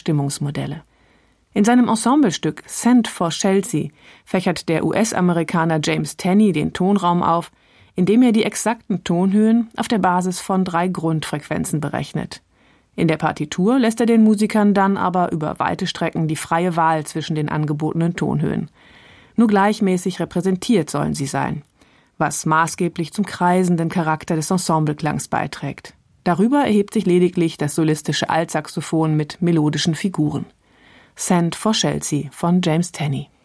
Stimmungsmodelle. In seinem Ensemblestück Send for Chelsea fächert der US-Amerikaner James Tenney den Tonraum auf, indem er die exakten Tonhöhen auf der Basis von 3 Grundfrequenzen berechnet. In der Partitur lässt er den Musikern dann aber über weite Strecken die freie Wahl zwischen den angebotenen Tonhöhen. Nur gleichmäßig repräsentiert sollen sie sein, was maßgeblich zum kreisenden Charakter des Ensembleklangs beiträgt. Darüber erhebt sich lediglich das solistische Altsaxophon mit melodischen Figuren. Send for Chelsea von James Tenney.